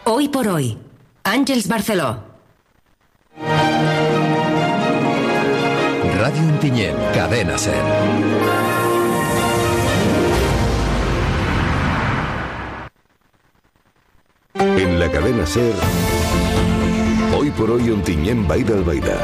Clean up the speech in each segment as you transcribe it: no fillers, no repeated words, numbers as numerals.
Hoy por hoy, Àngels Barceló. Radio Ontinyent, Cadena Ser. En la Cadena Ser, Hoy por hoy Ontinyent Baida Albaida.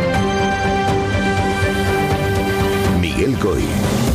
Miguel Coy.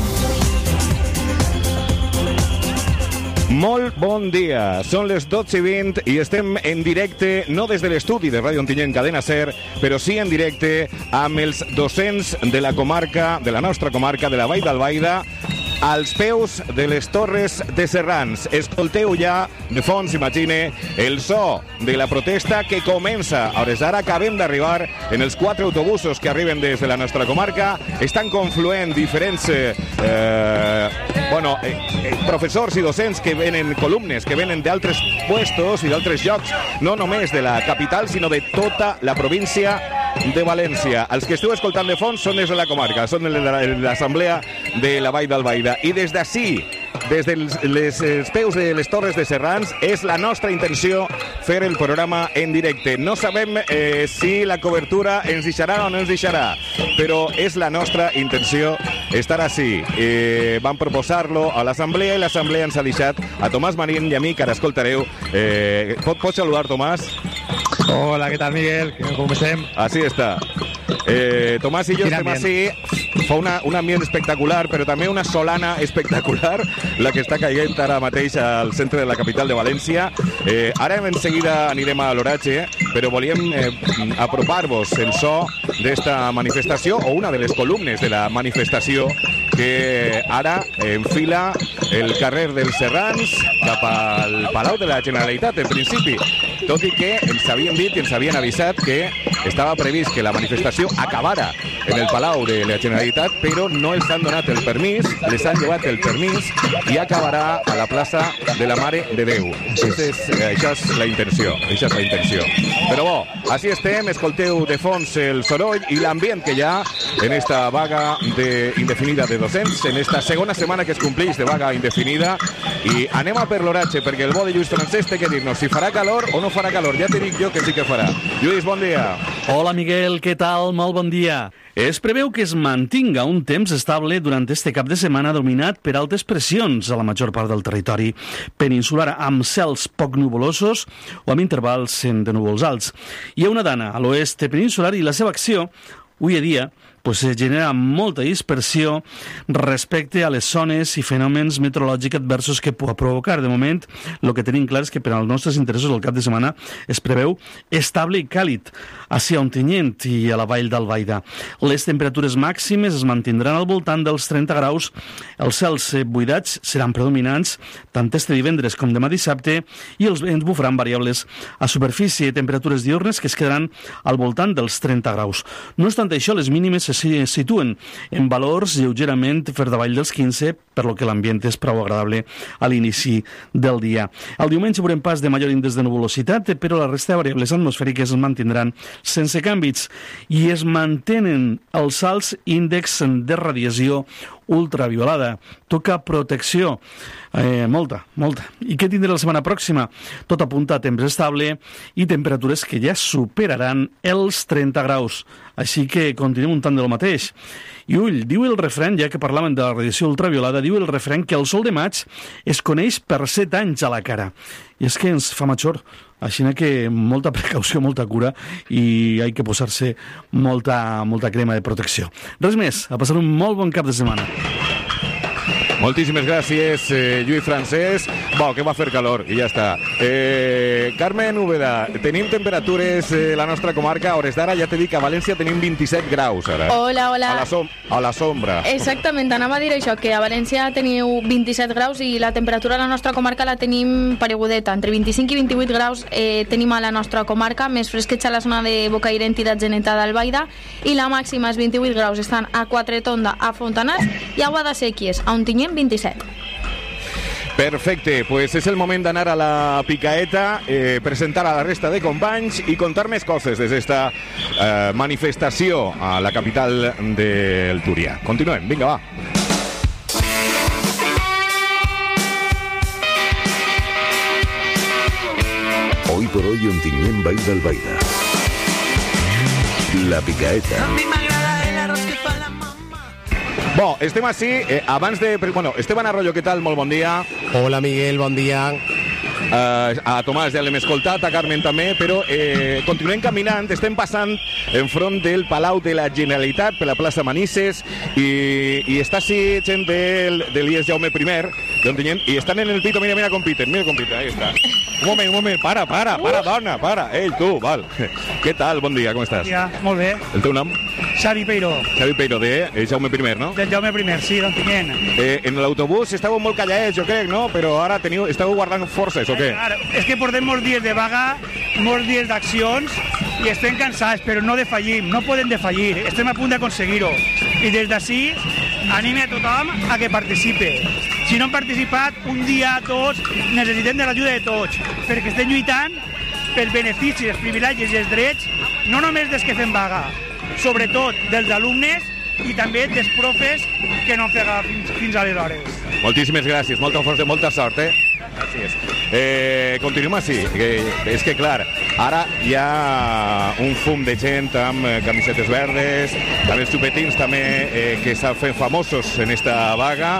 Molt bon dia, són les 12:20 i estem en directe, no des de l'estudi de Ràdio Ontinyent Cadena Ser, però sí en directe amb els docents de la comarca, de la nostra comarca, de la Vall d'Albaida, als peus de les Torres de Serrans. Escolteu ja, de fons, imagine, el so de la protesta que comença. A hores d'ara acabem d'arribar en els 4 autobusos que arriben des de la nostra comarca. Estan confluent diferents professors i docents que venen, columnes que venen d'altres puestos i d'altres llocs, no només de la capital, sinó de tota la província de València. Els que esteu escoltant de fons són des de la comarca, són de l'Assemblea de la Vall d'Albaida. I des d'ací, des dels peus de les Torres de Serrans, és la nostra intenció fer el programa en directe. No sabem si la cobertura ens deixarà o no ens deixarà, però és la nostra intenció estar ací. Vam proposar-lo a l'Assemblea i l'Assemblea ens ha deixat a Tomàs Marín i a mi, que ara escoltareu. Pots saludar, Tomàs? Hola, ¿qué tal, Miguel? ¿Cómo estem? Así está. Tomàs i jo estem així. Fa un ambient espectacular, però també una solana espectacular, la que està caient ara mateix al centre de la capital de València. Ara en seguida anirem a l'oratge, però volíem apropar-vos el so d'esta manifestació, o una de les columnes de la manifestació, que ara enfila el carrer dels Serrans cap al Palau de la Generalitat, en principi. Tot i que ens havien dit i ens havien avisat que estava previst que la manifestació acabara en el Palau de la Generalitat, però no els han donat el permís, les han llevat el permís i acabarà a la plaça de la Mare de Déu. Això és la intenció, Però bo, així estem, escolteu de fons el soroll i l'ambient que hi ha en esta vaga indefinida de docents, en esta segona setmana que es compleix de vaga indefinida, i anem a per l'oratge, perquè el bo de Lluís Francesc té que dir-nos si farà calor o no farà calor. Ja te dic jo que sí que farà. Lluís, bon dia. Hola, Miguel, què tal? Molt bon dia. Es preveu que es mantinga un temps estable durant este cap de setmana dominat per altes pressions a la major part del territori peninsular, amb cels poc nuvolosos o amb intervals de núvols alts. Hi ha una dana a l'oest peninsular i la seva acció, avui a dia, genera molta dispersió respecte a les zones i fenòmens meteorològics adversos que pot provocar. De moment, el que tenim clar és que per als nostres interessos el cap de setmana es preveu estable i càlid a Ontinyent i a la Vall d'Albaida. Les temperatures màximes es mantindran al voltant dels 30 graus. Els cels buidats seran predominants tant este divendres com demà dissabte i els vents bufaran variables a superfície, temperatures diürnes que es quedaran al voltant dels 30 graus. No obstant això, les mínimes se situen en valors lleugerament per davall dels 15, per lo que l'ambient és prou agradable a l'inici del dia. El diumenge veurem pas de major índex de nuvolositat, però la resta de variables atmosfèriques es mantindran sense canvis i es mantenen els alts índexs de radiació ultraviolada. Toca protecció. Molta. I què tindrà la setmana pròxima? Tot apunta a temps estable i temperatures que ja superaran els 30 graus. Així que continuem un tant del mateix. I ull, diu el refrany, ja que parlaven de la radiació ultraviolada, diu el refrany que el sol de maig es coneix per 7 anys a la cara. I és que ens fa major. Així que molta precaució, molta cura i hay que posar-se molta crema de protecció. Res més, a passar un molt bon cap de setmana. Moltíssimes gràcies, Lluís Francesc. Bo, que va fer calor i ja està. Carmen Úbeda, tenim temperatures a la nostra comarca. A hores d'ara ja t'he dit que a València tenim 27 graus ara. Hola. A la sombra. Exactament, anava a dir això, que a València teniu 27 graus i la temperatura a la nostra comarca la tenim paregudeta. Entre 25 i 28 graus tenim a la nostra comarca, més fresquets a la zona de Bocaire, entitat Geneta d'Albaida, i la màxima és 28 graus. Estan a Quatretonda, a Fontanars, i a Guadasséquies, a Ontinyent, 27. Perfecte, pues és el moment d'anar a la picaeta, presentar a la resta de companys i contar més coses des d'esta manifestació a la capital del Túria. Continuem, vinga, va. Hoy por hoy Ontinyent Vall d'Albaida. La Picaeta. Bo, estem així, abans de... Bueno, Esteban Arroyo, què tal? Molt bon dia. Hola, Miguel, bon dia. A Tomàs ja l'hem escoltat, a Carmen també, però continuem caminant, estem passant enfront del Palau de la Generalitat, per la plaça Manises, i està així gent de l'IES Jaume I, d'Ontinyent, i estan en el pito, mira, compiten, ahí està. Un moment, para, dona, para. Ei, tu, val. Què tal? Bon dia, com estàs? Ja, molt bé. El teu nom? Xavi Peiró. Xavi Peiró, de Jaume I, no? Del Jaume I, sí, d'Ontinyent. En l'autobús estàveu molt calladets, jo crec, no? Però ara estàveu guardant forces, o què? Claro, és que portem molts dies de vaga, molts dies d'accions, i estem cansats, però no defallim, no podem defallir, estem a punt d'aconseguir-ho. I des d'ací, anime a tothom a que participe. Si no han participat, un dia tots, necessitem de l'ajuda de tots, perquè estem lluitant pels beneficis, els privilegis i els drets, no només dels que fem vaga, sobretot dels alumnes i també dels profes que no han fet fins aleshores. Moltíssimes gràcies, molta força, molta sort, Gràcies. Continuem així. És que, clar, ara hi ha un fum de gent amb camisetes verdes, amb els xupetins també que s'han fet famosos en esta vaga,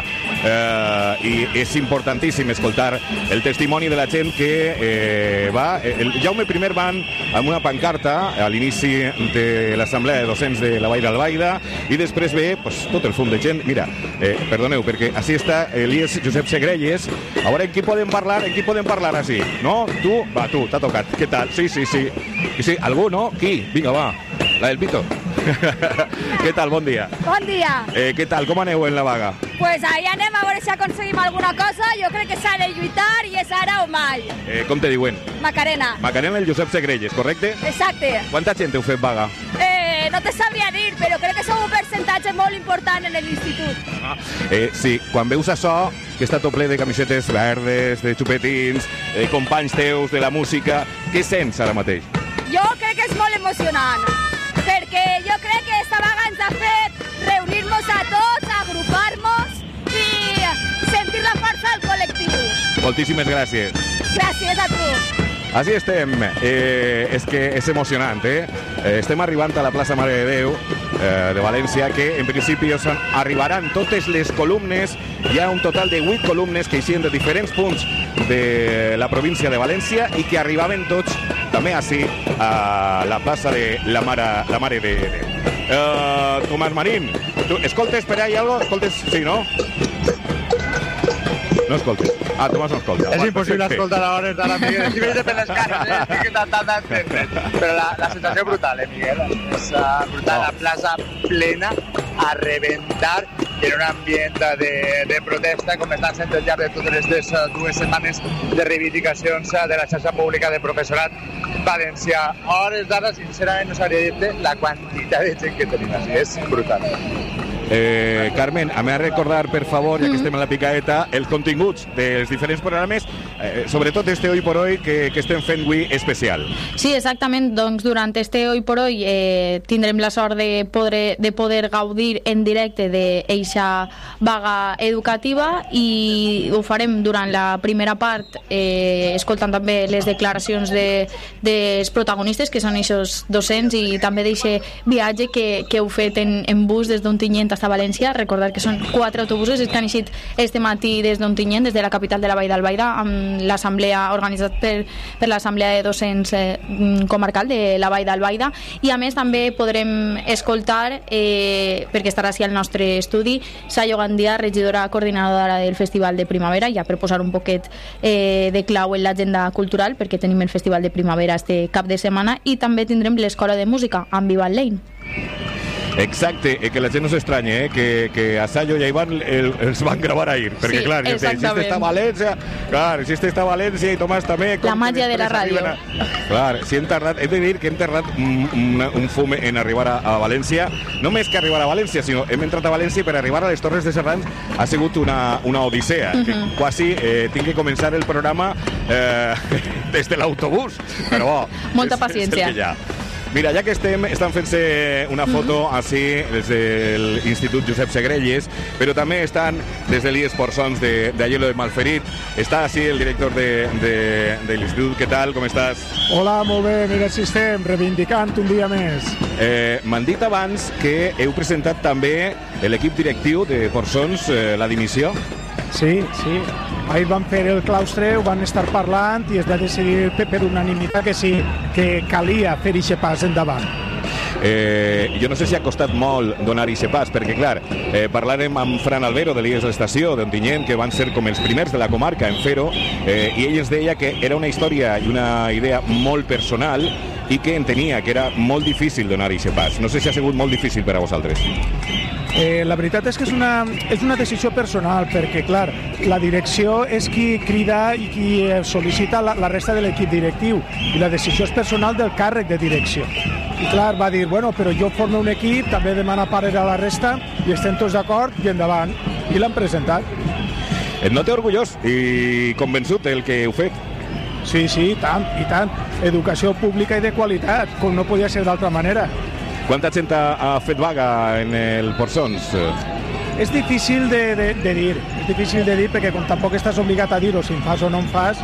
i és importantíssim escoltar el testimoni de la gent que va... El Jaume I van amb una pancarta a l'inici de l'assemblea de docents de la Vall d'Albaida i després ve tot el fum de gent. Mira, perdoneu, perquè així està l'IES Josep Segrelles. A veure, en qui podem parlar així? No? Tu? Va, tu, t'ha tocat. Què tal? Sí. Sí, algú, no? Qui? Vinga, va. La del pito. Què tal? Bon dia. Bon dia. Què tal? Com aneu en la vaga? Pues ahí anem a veure si aconseguim alguna cosa. Jo crec que s'ha de lluitar i és ara o mai. Com te diuen? Macarena. Macarena el Josep Segrelles, correcte? Exacte. Quanta gent heu fet vaga? No te sabria dir, però crec que som un percentatge molt important en l'institut. Sí, quan veus això, que està tot ple de camisetes verdes, de xupetins, companys teus, de la música, què sents ara mateix? Jo crec que és molt emocionant, perquè jo crec que esta vaga ens ha fet reunir-nos a tots, agrupar-nos i sentir la força del col·lectiu. Moltíssimes gràcies. Gràcies a tu. Així estem. És que és emocionant, Estem arribant a la plaça Mare de Déu de València, que en principi arribaran totes les columnes. Hi ha un total de 8 columnes que eixien de diferents punts de la província de València i que arribaven tots també així a la plaça de la Mare de Déu. Tomàs Marín, tu escoltes per ahí algo? Escoltes, sí, no? No escoltes. Tomàs no escolta. És impossible escoltar a hores d'ara, Miguel. Així veig per les cares, estic intentant. Però la sensació brutal, Miguel? És brutal, la plaça plena a rebentar en un ambient de protesta, com estan sent al llarg de totes les 2 setmanes de reivindicacions de la xarxa pública de professorat valencià. A hores d'ara, sincerament, no sabria dir-te la quantitat de gent que tenim així. És brutal. Carmen, a mi a recordar, per favor, ja que estem en la Picaeta, els continguts dels diferents programes, sobretot este Hoy por Hoy que estem fent avui especial. Sí, exactament, doncs durant este Hoy por Hoy tindrem la sort de poder gaudir en directe d'eixa vaga educativa i ho farem durant la primera part escoltant també les declaracions dels protagonistes, que són aquests docents, i també d'eixe viatge que heu fet en bus des d'Ontinyent hasta València. Recordar que són 4 autobusos que han eixit este matí des d'Ontinyent, des de la capital de la Vall d'Albaida, amb l'assemblea organitzat per l'assemblea de docents comarcal de la Vall d'Albaida. I a més també podrem escoltar, perquè estarà així al nostre estudi, Sayo Gandia, regidora coordinadora del Festival de Primavera, ja per posar un poquet de clau en l'agenda cultural, perquè tenim el Festival de Primavera este cap de setmana, i també tindrem l'Escola de Música amb Vival Lane. Exacte, que la gent no s'estranya, que a Sayo i a Ivan els van gravar ahir, perquè clar, si este està a València, i Tomàs també... La màgia de la ràdio. Clar, si hem tardat un fum en arribar a València, no més que arribar a València, sinó hem entrat a València i per arribar a les Torres de Serrans ha sigut una odissea, que quasi tinc que començar el programa des de l'autobús, però bo, molta paciència. Mira, ja que estan fent-se una foto així des de l'Institut Josep Segrelles, però també estan des de l'IES Porçons d'Aielo de Malferit. Està així el director de l'Institut. Què tal? Com estàs? Hola, molt bé. Mira si estem reivindicant un dia més. M'han dit abans que heu presentat també l'equip directiu de Porçons la dimissió. Sí. Ahir van fer el claustre, ho van estar parlant i es va decidir per unanimitat que sí, que calia fer aquest pas endavant. Jo no sé si ha costat molt donar aquest pas, perquè, clar, parlàrem amb Fran Albero de l'IES L'Estació d'Ontinyent, que van ser com els primers de la comarca en fer-ho, i ell ens deia que era una història i una idea molt personal i que entenia que era molt difícil donar aquest pas. No sé si ha sigut molt difícil per a vosaltres. La veritat és que és una decisió personal, perquè, clar, la direcció és qui crida i qui sol·licita la resta de l'equip directiu, i la decisió és personal del càrrec de direcció. I, clar, va dir, bueno, però jo formo un equip, també demana parer a la resta, i estem tots d'acord, i endavant. I l'han presentat. Et nota orgullós i convençut del que heu fet? Sí, i tant. Educació pública i de qualitat, com no podia ser d'altra manera. Quanta gent ha fet vaga en el Porçons? És difícil de dir, perquè com tampoc estàs obligat a dir-ho si en fas o no en fas,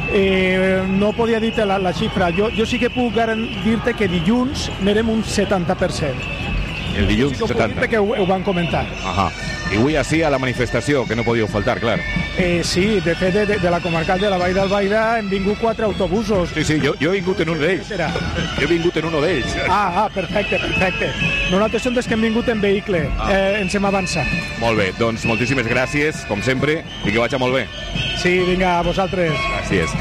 no podia dir-te la xifra. Jo sí que puc dir-te que dilluns n'érem un 70%. El dilluns, sí, 70. Perquè ho van comentar. I avui així a la manifestació, que no podíeu faltar, clar. Sí, de fet, de la comarcal de la Vall d'Albaida hem vingut 4 autobusos. Sí, jo he vingut en un d'ells. Jo he vingut en un d'ells. Perfecte. Nosaltres som des que hem vingut en vehicle. Ens hem avançat. Molt bé, doncs moltíssimes gràcies, com sempre, i que vagi molt bé. Sí, vinga, a vosaltres. Gràcies.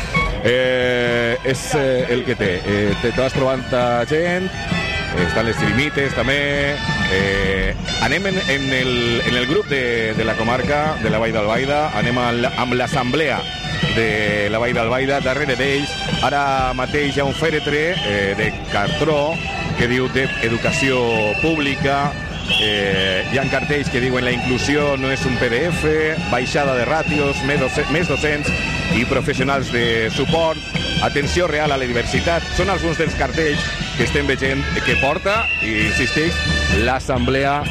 És el que té. Te vas trobant gent, estan les trimites també. Anem en el grup de la comarca de la Vall d'Albaida, anem amb l'assemblea de la Vall d'Albaida, darrere d'ells ara mateix hi ha un fèretre de cartró que diu d'educació pública. Hi ha cartells que diuen la inclusió no és un PDF, baixada de ràtios, més docents i professionals de suport, atenció real a la diversitat. Són alguns dels cartells que estem veient que porta, i insisteix, l'assemblea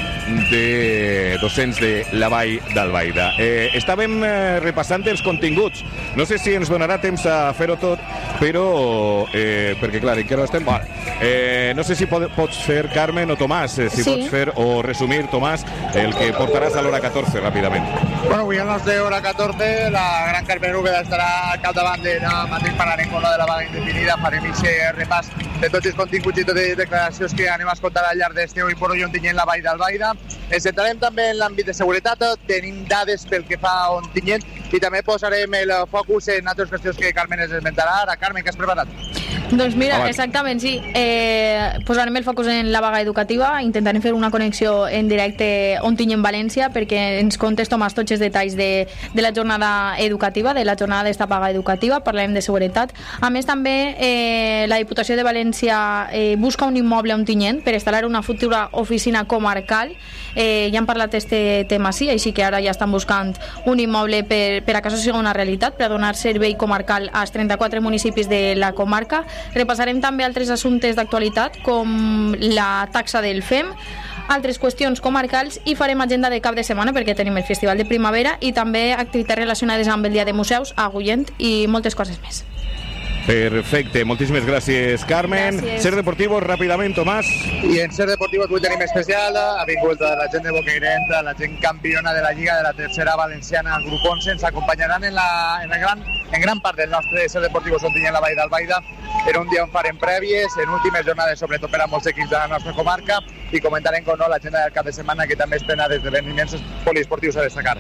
de docents de la Vall d'Albaida. Estàvem repassant els continguts. No sé si ens donarà temps a fer-ho tot, però perquè clar, encara estem... no sé si pots fer, Carmen o Tomàs, si pots fer o resumir, Tomàs, el que portaràs a l'hora 14 ràpidament. Bueno, avui a les 10 hora 14 la gran Carmen Úbeda estarà al capdavant de la mateix parlarem con la de la vaga indefinida, farem aquest repàs de tots els continguts i totes les declaracions que anem a escoltar al llarg d'esteu i por hoy Ontinyent la Vall d'Albaida. Ens centrarem també en l'àmbit de seguretat, tenim dades pel que fa a Ontinyent i també posarem el focus en altres qüestions que Carmen ens esmentarà. Ara, Carmen, què has preparat? Doncs mira, exactament, sí. Posarem el focus en la vaga educativa, intentarem fer una connexió en directe Ontinyent-València perquè ens contes, Tomàs, tots els detalls de la jornada educativa, de la jornada d'esta vaga educativa, parlarem de seguretat. A més, també la Diputació de València busca un immoble a Ontinyent per instal·lar una futura oficina comarcal. Ja han parlat d'aquest tema, sí, així que ara ja estan buscant un immoble per a que això sigui una realitat, per a donar servei comarcal als 34 municipis de la comarca. Repassarem també altres assumptes d'actualitat, com la taxa del FEM, altres qüestions comarcals, i farem agenda de cap de setmana perquè tenim el Festival de Primavera i també activitats relacionades amb el Dia de Museus a Agullent i moltes coses més. Perfecte, moltíssimes gràcies, Carmen. Gràcies. Ser Deportivo, ràpidament, Tomàs. I en Ser Deportivo avui tenim especial, ha vingut la gent de Bocairent, la gent campiona de la Lliga de la Tercera Valenciana, el grup 11, ens acompanyaran en gran part del nostre Ser Deportivo Ontinyent la Vall d'Albaida. Era un dia on farem prèvies, en últimes jornades, sobretot per a molts equips de la nostra comarca, i comentarem com no l'agenda del cap de setmana, que també és plena d'esdeveniments poliesportius a destacar.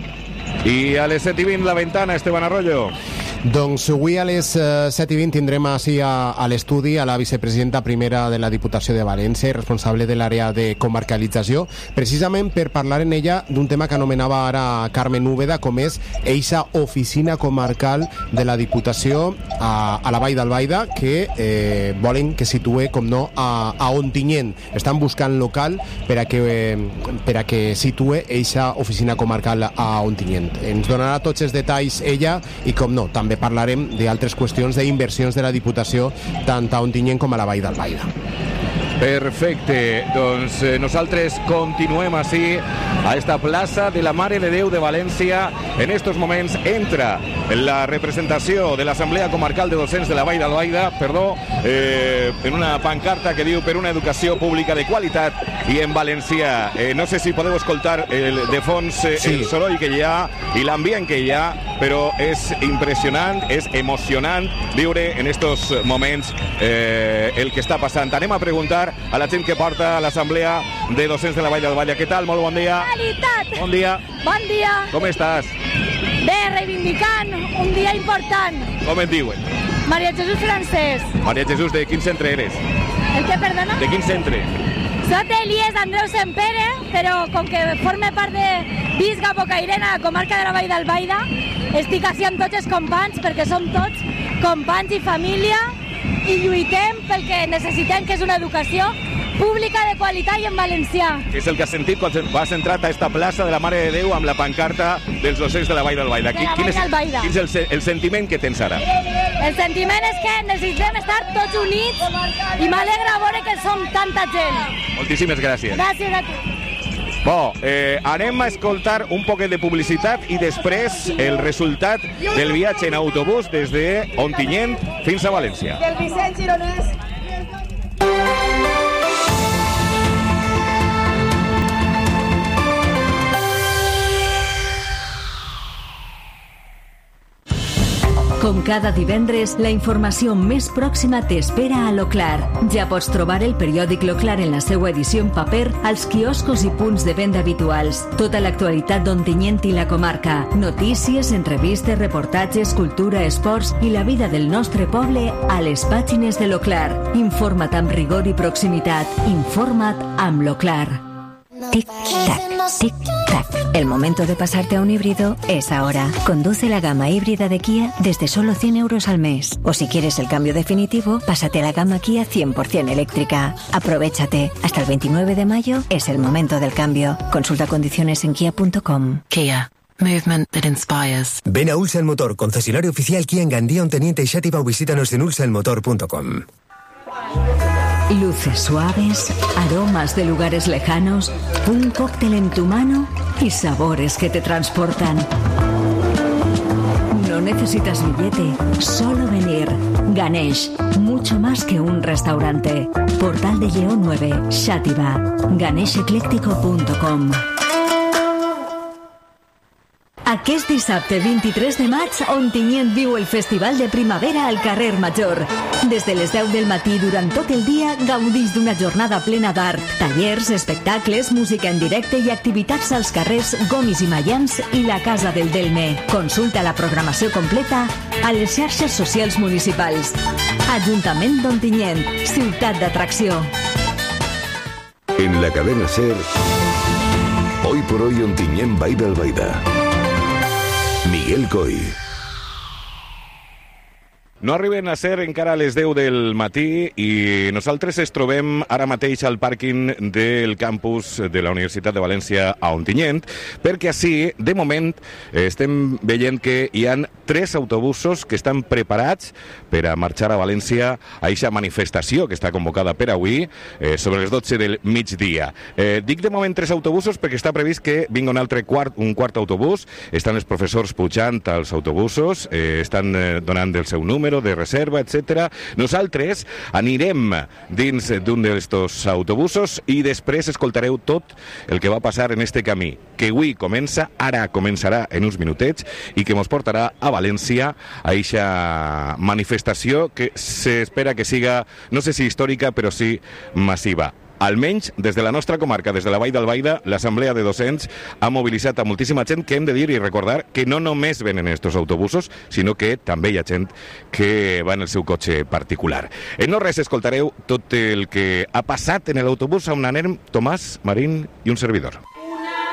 I a les 7:20 la ventana, Esteban Arroyo. Doncs avui a les 7:20 tindrem així a l'estudi a la vicepresidenta primera de la Diputació de València i responsable de l'àrea de comarcalització, precisament per parlar en ella d'un tema que anomenava ara Carmen Úbeda, com és eixa oficina comarcal de la Diputació a la Vall d'Albaida, que volen que situe, com no, a Ontinyent. Estan buscant local per a que situe eixa oficina comarcal a Ontinyent. Ens donarà tots els detalls ella i, com no, també també parlarem d'altres qüestions d'inversions de la Diputació tant a Ontinyent com a la Vall d'Albaida. Perfecte, doncs nosaltres continuem així a esta plaça de la Mare de Déu de València. En estos moments entra la representació de l'Assemblea Comarcal de Docents de la Vall d'Albaida, en una pancarta que diu per una educació pública de qualitat i en valencià. No sé si podeu escoltar de fons el soroll que hi ha i l'ambient que hi ha, però és impressionant, és emocionant viure en estos moments el que està passant. Anem a preguntar a la gent que porta a l'Assemblea de Docents de la Vall d'Albaida. Què tal? Molt bon dia. Bon dia. Bon dia. Com estàs? Bé, reivindicant un dia important. Com et diuen? Maria Jesús Francesc. Maria Jesús, de quin centre eres? El que, perdona? De quin centre? Soc Elies Andreu Sempere, però com que forme part de Visga Bocairena, la comarca de la Vall d'Albaida, estic així amb tots els companys, perquè som tots companys i família, i lluitem pel que necessitem, que és una educació pública de qualitat i en valencià. Què és el que has sentit quan has entrat a esta plaça de la Mare de Déu amb la pancarta dels docents de la Vall d'Albaida? Quin és el sentiment que tens ara? El sentiment és que necessitem estar tots units i m'alegra veure que som tanta gent. Moltíssimes gràcies. Gràcies a tu. Bo, anem a escoltar un poquet de publicitat i després el resultat del viatge en autobús des de Ontinyent fins a València. Del Vicent Gironès. Com cada divendres, la informació més pròxima t'espera a l'Oclar. Ja pots trobar el periòdic L'Oclar en la seva edició en paper als quioscos i punts de venda habituals. Tota l'actualitat d'Ontinyent i la comarca. Notícies, entrevistes, reportatges, cultura, esports i la vida del nostre poble a les pàgines de l'Oclar. Informa't amb rigor i proximitat. Informa't amb l'Oclar. Tic-tac, tic-tac. El momento de pasarte a un híbrido es ahora. Conduce la gama híbrida de Kia desde solo 100 euros al mes. O si quieres el cambio definitivo, pásate a la gama Kia 100% eléctrica. Aprovéchate. Hasta el 29 de mayo es el momento del cambio. Consulta condiciones en kia.com. Kia. Movement that inspires. Ven a Ulsan Motor, concesionario oficial Kia en Gandía, Onteniente y Xàtiva, o visítanos en ulsanmotor.com. Luces suaves, aromas de lugares lejanos, un cóctel en tu mano y sabores que te transportan. No necesitas billete, solo venir. Ganesh, mucho más que un restaurante. Portal de Lleó 9, Xàtiva. ganeshecléctico.com. Aquest dissabte 23 de maig, Ontinyent viu el Festival de Primavera al carrer Major. Des de les 10 del matí durant tot el dia gaudix d'una jornada plena d'art, tallers, espectacles, música en directe i activitats als carrers Gomis i Mayans i la Casa del Delme. Consulta la programació completa a les xarxes socials municipals. Ajuntament d'Ontinyent, ciutat d'atracció. En la cadena SER, hoy por hoy Ontinyent Vall d'Albaida. Miguel Coy. No arriben a ser encara a les 10 del matí i nosaltres es trobem ara mateix al pàrquing del campus de la Universitat de València a Ontinyent, perquè així, de moment, estem veient que hi ha 3 autobusos que estan preparats per a marxar a València a aquesta manifestació que està convocada per avui sobre les 12 del migdia. Dic de moment 3 autobusos perquè està previst que vingui un quart autobús. Estan els professors pujant als autobusos, estan donant el seu número de reserva, etc. Nosaltres anirem dins d'un d'estos autobusos i després escoltareu tot el que va passar en este camí, que avui comença, ara començarà en uns minutets i que ens portarà a València a eixa manifestació que s'espera que siga, no sé si històrica, però sí massiva. Almenys, des de la nostra comarca, des de la Vall d'Albaida, l'Assemblea de Docents ha mobilitzat a moltíssima gent que hem de dir i recordar que no només venen estos autobusos, sinó que també hi ha gent que va en el seu cotxe particular. En no res escoltareu tot el que ha passat en l'autobús on anem Tomàs, Marín i un servidor.